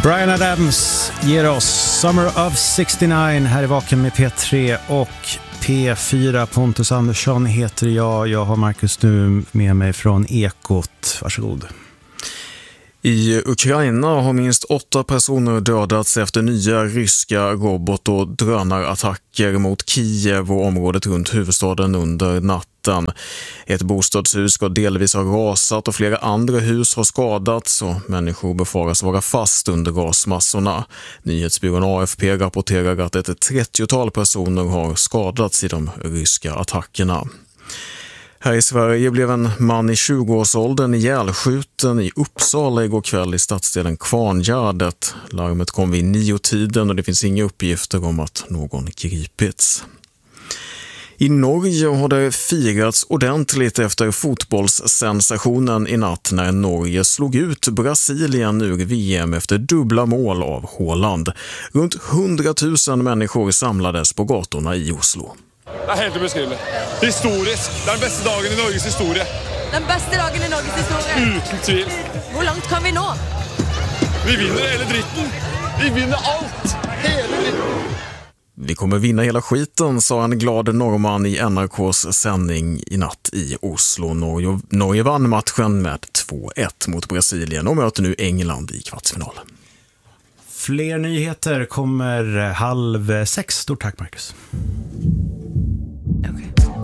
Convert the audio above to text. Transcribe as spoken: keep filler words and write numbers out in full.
Bryan Adams ger oss Summer of sextionio här i Vaken med P tre och P fyra. Pontus Andersson heter jag. Jag har Marcus nu med mig från Ekot. Varsågod. I Ukraina har minst åtta personer dödats efter nya ryska robot- och drönarattacker mot Kiev och området runt huvudstaden under natten. Ett bostadshus ska delvis ha rasat och flera andra hus har skadats och människor befaras vara fast under rasmassorna. Nyhetsbyrån A F P rapporterar att ett trettiotal personer har skadats i de ryska attackerna. Här i Sverige blev en man i tjugoårsåldern ihjälskjuten i Uppsala igår kväll i stadsdelen Kvarngärdet. Larmet kom vid nio-tiden och det finns inga uppgifter om att någon gripits. I Norge har det firats ordentligt efter fotbollssensationen i natt när Norge slog ut Brasilien ur V M efter dubbla mål av Haaland. Runt hundratusen människor samlades på gatorna i Oslo. Det är helt ubeskrivligt. Historisk. Det är den bästa dagen i Norges historia. Den bästa dagen i Norges historia. Utan tvivel. Hur långt kan vi nå? Vi vinner hela dritten. Vi vinner allt. Hela dritten. Vi kommer vinna hela skiten, sa en glad norrman i N R K:s sändning i natt i Oslo. Norge, Norge vann matchen med två ett mot Brasilien och möter nu England i kvartsfinal. Fler nyheter kommer halv sex. Stort tack, Marcus.